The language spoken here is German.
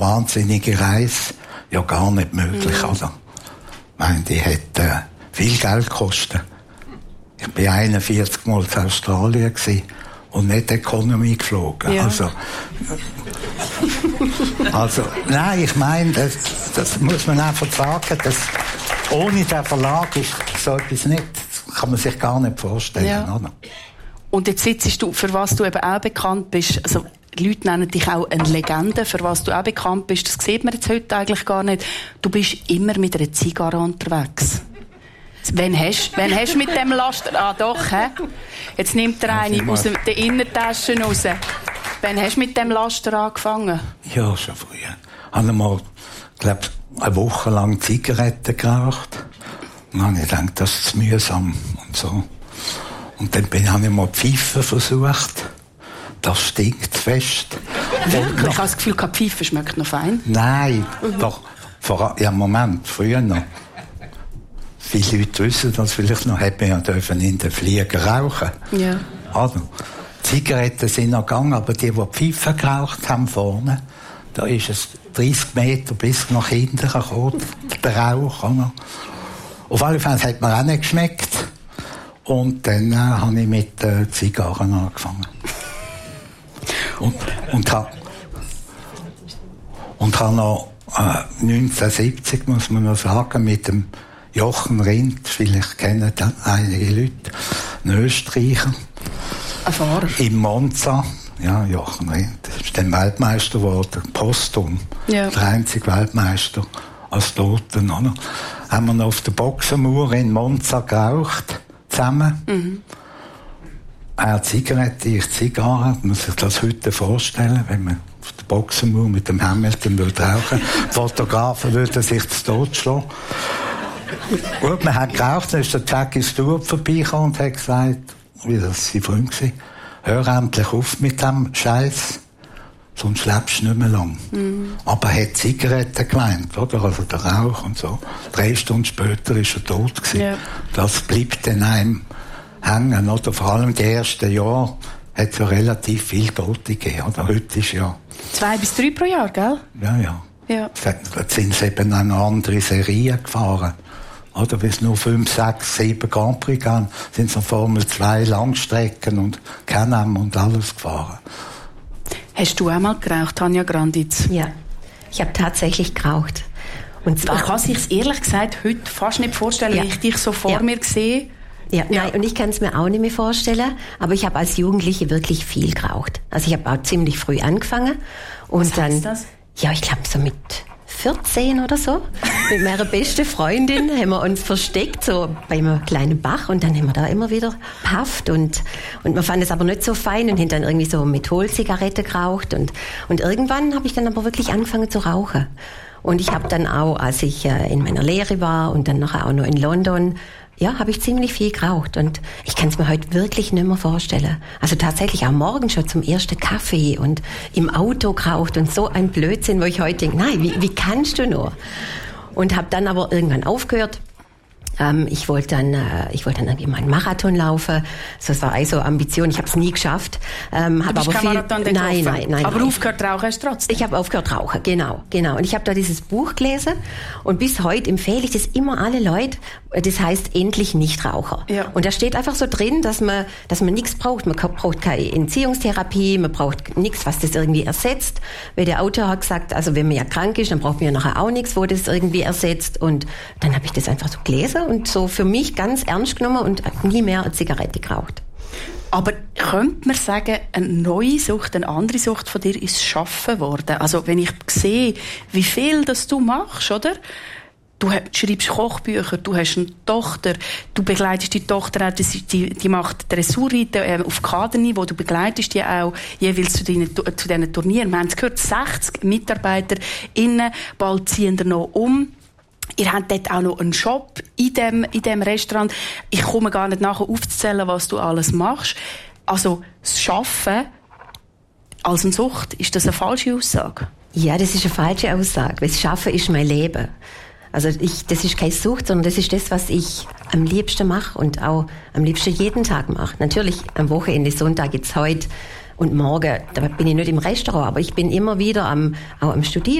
wahnsinnige Reise ja gar nicht möglich. Also, ich meine, die hat viel Geld gekostet. Ich war 41 Mal in Australien und nicht Economy geflogen. Ja. Also, nein, ich meine, das muss man einfach sagen, dass ohne den Verlag ist so etwas nicht, das kann man sich gar nicht vorstellen. Ja. Oder? Und jetzt sitzt du, für was du eben auch bekannt bist, also Leute nennen dich auch eine Legende, für was du auch bekannt bist, das sieht man jetzt heute eigentlich gar nicht. Du bist immer mit einer Zigarre unterwegs. Wann hast du mit dem Laster... Ah, doch, hä? Jetzt nimmt er eine aus der Innentasche raus. Wann hast du mit dem Laster angefangen? Ja, schon früher. Ich habe mal, glaube eine Woche lang Zigaretten geraucht. Und dann habe ich gedacht, das ist zu mühsam und so. Und dann habe ich mal Pfeifen versucht. Das stinkt fest. Wirklich? Ich habe das Gefühl, keine Pfeife schmeckt noch fein. Nein, doch. Moment, früher noch. Viele Leute wissen das vielleicht noch, hätten wir ja dürfen in den Flieger rauchen. Ja. Also, Zigaretten sind noch gegangen, aber die Pfeifen geraucht haben vorne, da ist es 30 Meter bis nach hinten gekommen, der Rauch. Oder? Auf alle Fälle hat mir auch nicht geschmeckt. Und dann habe ich mit Zigarren angefangen. Und habe noch 1970, muss man noch sagen, mit dem Jochen Rindt, vielleicht kennen das einige Leute, ein Österreicher. Ein Fahrer. In Monza, ja, Jochen Rindt, ist dann Weltmeister geworden, posthum. Ja. Der einzige Weltmeister als Toten, oder? Haben wir noch auf der Boxenmauer in Monza geraucht, zusammen. Mhm. Er Zigarette, ich Zigarre, man muss sich das heute vorstellen, wenn man auf der Boxenmauer mit dem Hamilton rauchen. Fotografen würden sich zu Tod schlagen. Gut, man hat geraucht, dann ist der Jackie Stewart vorbeigekommen und hat gesagt, wie das sein Freund war, hör endlich auf mit dem Scheiß, sonst lebst du nicht mehr lang. Mhm. Aber er hat Zigaretten gemeint, oder? Also der Rauch und so. 3 Stunden später ist er tot gewesen. Ja. Das bleibt dann einem hängen, oder? Vor allem die ersten Jahre hat es ja relativ viel Tote gegeben, oder? Heute ist ja 2 bis 3 pro Jahr, gell? Ja. Jetzt sind sie eben auch noch andere Serien gefahren. Oder bis nur 5, 6, 7 Grand Prix gehen, sind so Formel 2 Langstrecken und Can-Am und alles gefahren. Hast du auch mal geraucht, Tanja Granditz? Ja, ich habe tatsächlich geraucht. Und zwar, ich kann es sich ehrlich gesagt heute fast nicht vorstellen, wenn ich dich so vor mir sehe. Ja, nein, und ich kann es mir auch nicht mehr vorstellen, aber ich habe als Jugendliche wirklich viel geraucht. Also ich habe auch ziemlich früh angefangen. Und was heißt das? Ja, ich glaube so mit 14 oder so. Mit meiner besten Freundin haben wir uns versteckt, so bei einem kleinen Bach, und dann haben wir da immer wieder gepafft und wir fanden es aber nicht so fein und haben dann irgendwie so Mentholzigarette geraucht und irgendwann habe ich dann aber wirklich angefangen zu rauchen. Und ich habe dann auch, als ich in meiner Lehre war und dann nachher auch noch in London, ja, habe ich ziemlich viel geraucht und ich kann es mir heute wirklich nicht mehr vorstellen. Also tatsächlich auch morgens schon zum ersten Kaffee und im Auto geraucht und so ein Blödsinn, wo ich heute denke, nein, wie kannst du nur? Und habe dann aber irgendwann aufgehört. Ich wollte dann irgendwie mal einen Marathon laufen. Das war also Ambition. Ich habe es nie geschafft. Nein. Aber aufgehört rauchen hast du trotzdem? Ich habe aufgehört rauchen, genau. Und ich habe da dieses Buch gelesen und bis heute empfehle ich das immer alle Leute. Das heißt endlich Nichtraucher. Ja. Und da steht einfach so drin, dass man nichts braucht. Man braucht keine Entziehungstherapie, man braucht nichts, was das irgendwie ersetzt. Weil der Autor hat gesagt, also wenn man ja krank ist, dann braucht man ja nachher auch nichts, wo das irgendwie ersetzt. Und dann habe ich das einfach so gelesen und so für mich ganz ernst genommen und nie mehr eine Zigarette geraucht. Aber könnte man sagen, eine neue Sucht, eine andere Sucht von dir ist Schaffen worden? Also wenn ich sehe, wie viel das du machst, oder? Du schreibst Kochbücher, du hast eine Tochter, du begleitest die Tochter auch, die macht Dressurreiten auf Kaderniveau, du begleitest die auch jeweils zu diesen Turnieren. Wir haben es gehört, 60 MitarbeiterInnen, bald ziehen wir noch um. Ihr habt dort auch noch einen Shop in dem Restaurant. Ich komme gar nicht nachher aufzuzählen, was du alles machst. Also, das Schaffen als eine Sucht, ist das eine falsche Aussage? Ja, das ist eine falsche Aussage. Das Schaffen ist mein Leben. Also das ist keine Sucht, sondern das ist das, was ich am liebsten mache und auch am liebsten jeden Tag mache. Natürlich am Wochenende, Sonntag, jetzt heute und morgen, da bin ich nicht im Restaurant, aber ich bin immer wieder auch am Studieren.